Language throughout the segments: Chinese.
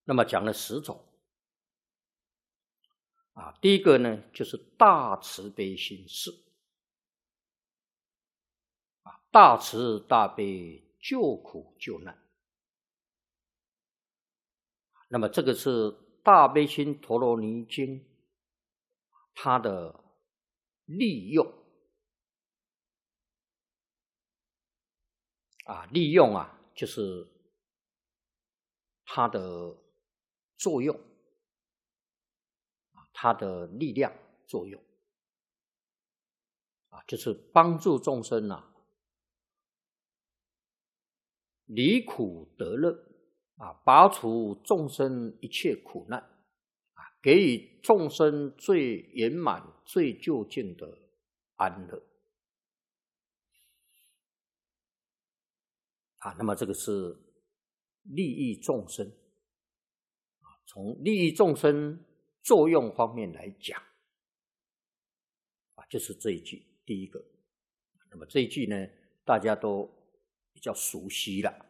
那么讲了10种第一个呢就是大慈悲心事大慈大悲救苦救难。那么这个是《大悲心陀罗尼经》它的利用利用就是它的作用它的力量作用就是帮助众生离苦得乐拔除众生一切苦难给予众生最圆满最究竟的安乐那么这个是利益众生从利益众生作用方面来讲就是这一句第一个。那么这一句呢大家都比较熟悉了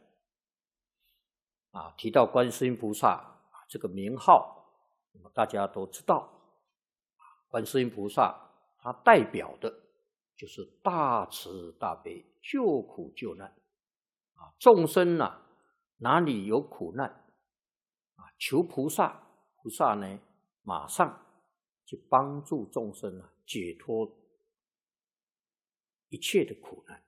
提到观世音菩萨这个名号，那么大家都知道观世音菩萨它代表的就是大慈大悲救苦救难众生哪里有苦难求菩萨，菩萨呢马上去帮助众生解脱一切的苦难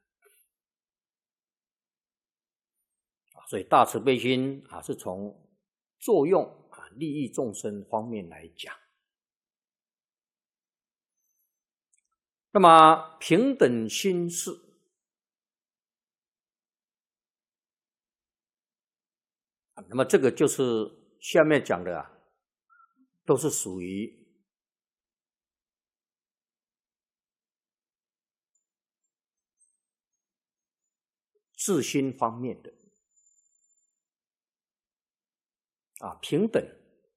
所以大慈悲心是从作用利益众生方面来讲。那么平等心事那么这个就是下面讲的都是属于自心方面的平等。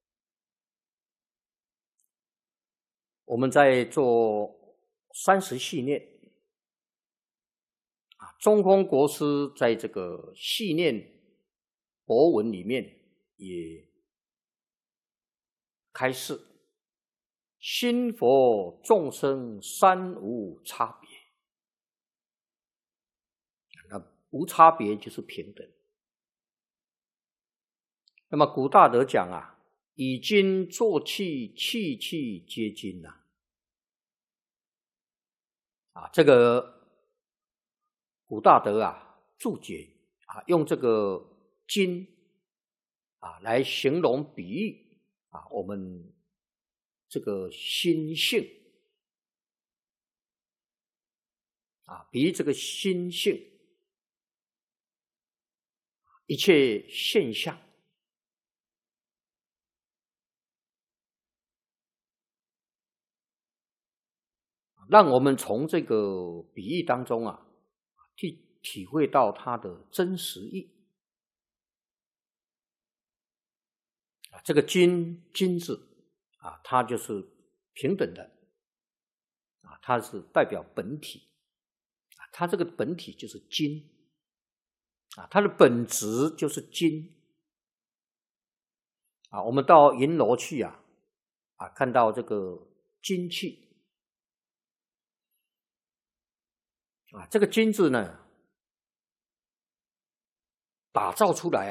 我们在做30系念中空国师在这个系念博文里面也开示心佛众生三无差别那无差别就是平等。那么古大德讲以经作器，器器皆经这个古大德注解用这个经来形容比喻我们这个心性比喻这个心性一切现象让我们从这个比喻当中体会到它的真实意这个经字它就是平等的它是代表本体它这个本体就是经它的本质就是经我们到银楼去看到这个金器这个金字呢打造出来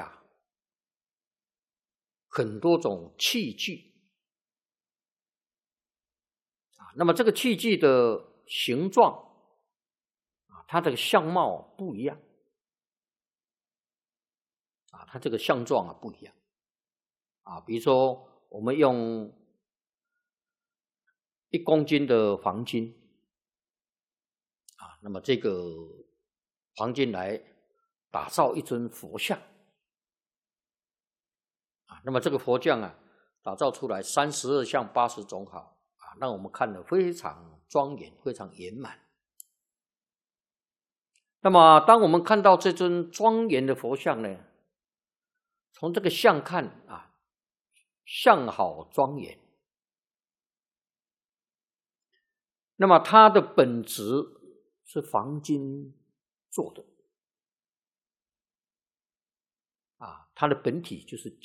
很多种器具那么这个器具的形状它的相貌不一样它这个相状不一样比如说我们用1公斤的黄金那么这个黄金来打造一尊佛像那么这个佛像打造出来32相80种好让我们看得非常庄严非常圆满。那么当我们看到这尊庄严的佛像呢从这个相看相好庄严那么它的本质是黄金做的它的本体就是